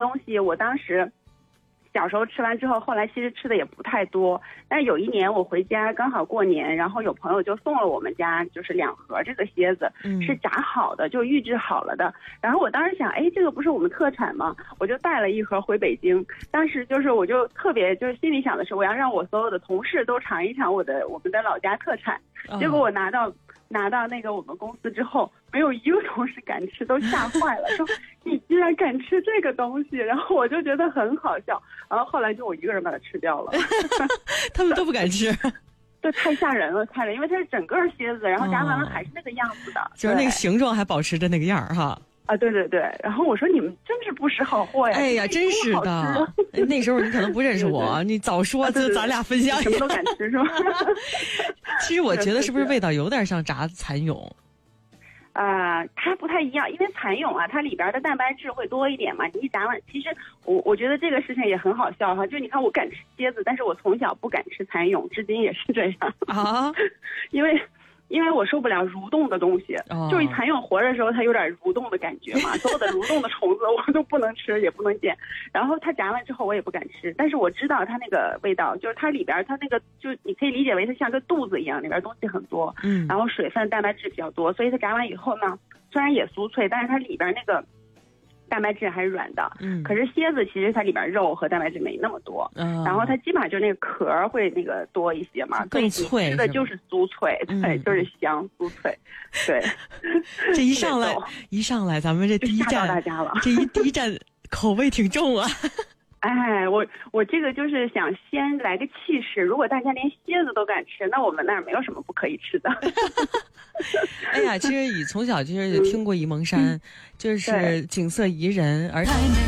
东西我当时小时候吃完之后，后来其实吃的也不太多。但是有一年我回家刚好过年，然后有朋友就送了我们家就是2盒这个蝎子，是炸好的，就预制好了的。然后我当时想，哎，这个不是我们特产吗？我就带了1盒回北京。当时就是我就特别就是心里想的是，我要让我所有的同事都尝一尝我们的老家特产。结果我拿到那个我们公司之后，没有一个同事敢吃，都吓坏了，说你居然敢吃这个东西，然后我就觉得很好笑，然后后来就我一个人把它吃掉了。 他们都不敢吃。 对，太吓人了，因为它是整个蝎子，然后炸完了还是那个样子的， 就是那个形状还保持着那个样儿哈。 啊，对对对，然后我说你们真是不识好货呀！ 哎呀，真是的，那时候你可能不认识我，对对，你早说，咱俩分享一下。 什么都敢吃是吧？ 其实我觉得是不是味道有点像炸蚕蛹？ 它不太一样，因为蚕蛹啊，它里边的蛋白质会多一点嘛。你一炸完，其实我觉得这个事情也很好笑哈，就你看我敢吃蝎子，但是我从小不敢吃蚕蛹，至今也是这样啊，因为我受不了蠕动的东西，就是蚕蛹活着的时候它有点蠕动的感觉嘛，所有的蠕动的虫子我都不能吃也不能见，然后它炸完之后我也不敢吃，但是我知道它那个味道，就是它里边它那个就你可以理解为它像个肚子一样，里边东西很多，然后水分蛋白质比较多，所以它炸完以后呢，虽然也酥脆，但是它里边那个蛋白质还是软的，可是蝎子其实它里边肉和蛋白质没那么多，然后它基本上就那个壳会那个多一些嘛， 更脆， 吃的就是酥脆，对，就是香酥脆，对。 这一上来，咱们这第一站， 大家了， 第一站口味挺重啊。 哎，我这个就是想先来个气势，如果大家连蝎子都敢吃，那我们那儿没有什么不可以吃的。 哎呀，其实从小就是听过沂蒙山，就是景色宜人，而且。